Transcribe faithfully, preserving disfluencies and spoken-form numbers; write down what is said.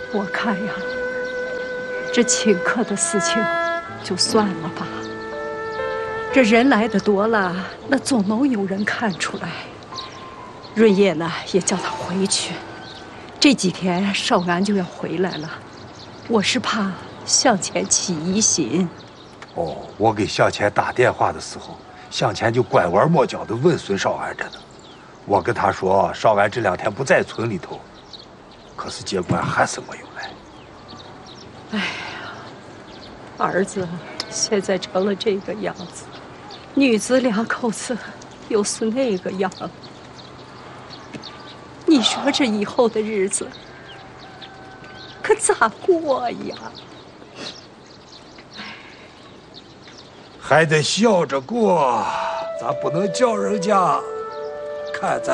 我看呀，这请客的事情就算了吧。这人来的多了，那总能有人看出来。润叶呢，也叫他回去。这几天少安就要回来了，我是怕向前起疑心。 哦，我给向前打电话的时候，向前就拐弯抹角地问孙少安着呢。我跟他说，少安这两天不在村里头，可是结果还是没有来。 哎呀，儿子现在成了这个样子，女子两口子又是那个样，你说这以后的日子可咋过呀？ 还得笑着过，咱不能叫人家看咱